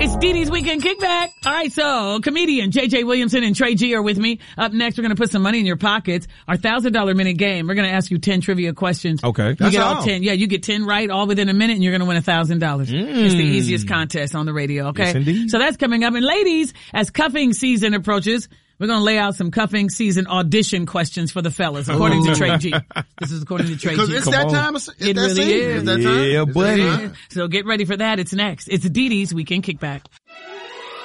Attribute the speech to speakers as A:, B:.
A: It's Dee Dee's Weekend Kickback. All right, so comedian J.J. Williamson and Trey G are with me. Up next, we're going to put some money in your pockets. Our $1,000 minute game. We're going to ask you 10 trivia questions.
B: Okay.
A: You
B: That's
A: get all
B: all.
A: 10. Yeah, you get 10 right all within a minute and you're going to win $1,000. It's the easiest contest on the radio, okay?
B: Yes, indeed.
A: So that's coming up. And ladies, as cuffing season approaches, we're going to lay out some cuffing season audition questions for the fellas, according to Trey G. This is according to Trey G.
C: Because it's that time. It's
A: It
C: that
A: really
C: season.
A: is.
C: It's that time.
B: Yeah,
C: It's that
B: buddy.
C: time.
A: So get ready for that. It's next. It's Dee Dee's Weekend Kickback.